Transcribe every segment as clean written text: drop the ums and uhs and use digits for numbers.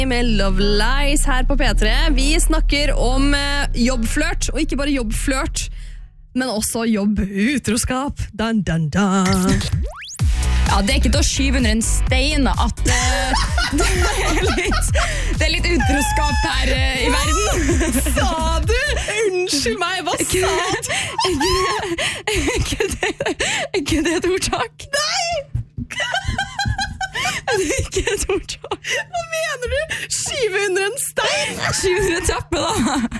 Med Love Lies her på P3. Vi snakker om jobbflørt, og ikke bare jobbflørt, men også jobbutroskap. Dun, dun, dun. Ja, det er ikke til å skyve under en stein at det er litt utroskap her i verden. Sa du? Unnskyld meg, hva sa du? Er ikke det et ordtak? Nei! Det er ikke et ordtak. Hva mener du? Skyve under en stein? Skyve under en trappe, da.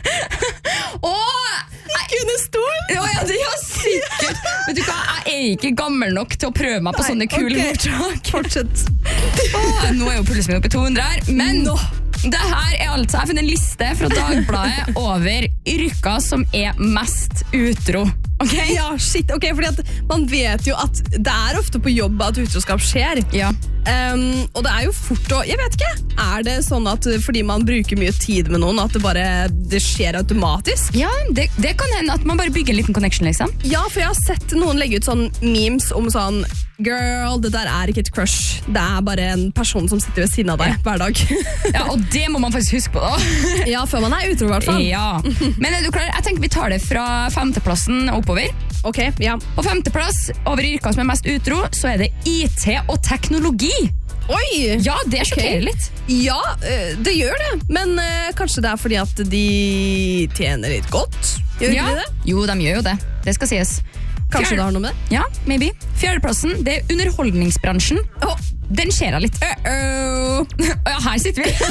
Ikke under stol? Ja, sikkert. Vet du hva, jeg er ikke gammel nok til å prøve meg på sånne kule ordtak. Fortsett. Nå er jo pulsen min oppe i 200 her, men det her er altså, jeg har funnet en liste fra Dagbladet over yrker som er mest utro. Okay? Ja, shit. Ok, fordi at man vet jo at det er ofte på jobb at utroskap skjer. Ja. Og det er jo fort å, jeg vet ikke, er det sånn at fordi man bruker mye tid med noen, at det skjer automatisk? Ja, det kan hende at man bare bygger en liten connection, liksom. Ja, for jeg har sett noen legge ut sånn memes om sånn, girl, det der er ikke et crush, det er bare en person som sitter ved siden av deg hver dag. Ja, og det må man faktisk huske på da. Ja, før man er utro i hvert fall. Ja, men er du klar? Jeg tenker vi tar det fra 5.-plassen oppover. Ok, ja. På 5.-plass, over yrker som er mest utro, så er det IT og teknologi. Oi! Ja, det sjokkerer litt. Ja, det gjør det. Men kanskje det er fordi at de tjener litt godt? Gjør ikke de det? Jo, de gjør jo det. Det skal sies. Kanskje det har noe med det? Ja, maybe. 4.-plassen, det er underholdningsbransjen. Den skjer litt. Ja, her sitter vi.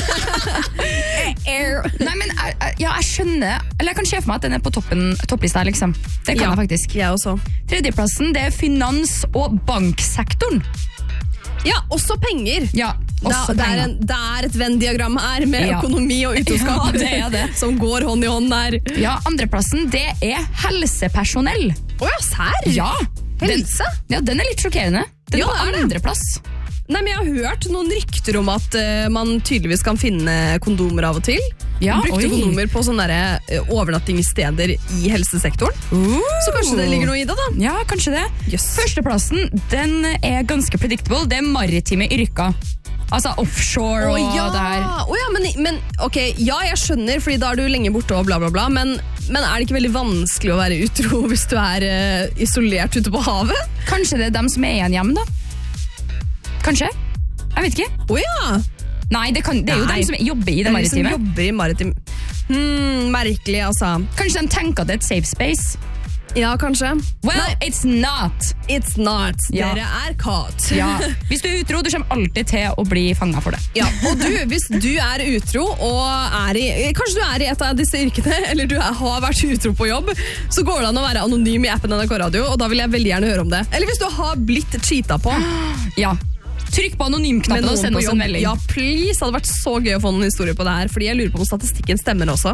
Nei, men jeg skjønner. Eller jeg kan se for meg at den er på topplista, liksom. Det kan jeg faktisk. Jeg også. 3.-plassen, det er finans- og banksektoren. Ja, også penger. Ja, også penger. Det er et Venn-diagram her med økonomi og utroskap. Ja, det er det. Som går hånd i hånd der. Ja, 2.-plassen, det er helsepersonell. Åja, sær? Ja. Helse? Den er litt sjokkerende. Den var 2.-plass. Nei, men jeg har hørt noen rykter om at man tydeligvis kan finne kondomer av og til. Ja, brukte kondomer på sånne overnattingssteder i helsesektoren. Så kanskje det ligger noe i det da? Ja, kanskje det. Yes. 1.-plassen, den er ganske predictable. Det er maritime yrker. Altså offshore og det her. Men ok, ja, jeg skjønner, fordi da er du lenge borte og bla bla bla, men er det ikke veldig vanskelig å være utro hvis du er isolert ute på havet? Kanskje det er dem som er igjen hjem da? Kanskje? Jeg vet ikke. Nei, det er jo dem som jobber i det maritime. Som jobber i maritim. Merkelig, altså. Kanskje de tenker at det er et safe space? Ja, kanskje. Well, it's not. It's not. Ja. Dere er caught. Ja. Hvis du er utro, du kommer alltid til å bli fanget for det. Ja, og hvis du er utro og kanskje du er i et av disse yrkene, eller du har vært utro på jobb, så går det an å være anonym i appen NRK Radio, og da vil jeg veldig gjerne høre om det. Eller hvis du har blitt cheatet på. Ja. Trykk på anonymknappen og send oss en melding. Ja, please. Det hadde vært så gøy å få noen historier på det her, fordi jeg lurer på om statistikken stemmer også.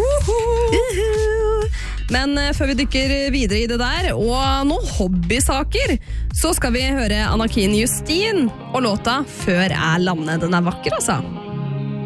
Men før vi dykker videre i det der, og noen hobbysaker, så skal vi høre Anakin Justin og låta Før jeg lander. Den er vakker, altså.